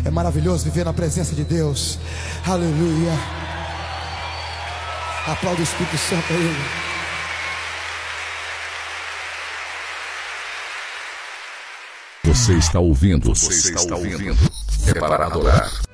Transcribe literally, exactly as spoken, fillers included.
É maravilhoso viver na presença de Deus. Aleluia. Aplauda o Espírito Santo a Ele. Você está ouvindo, você está ouvindo. É para adorar.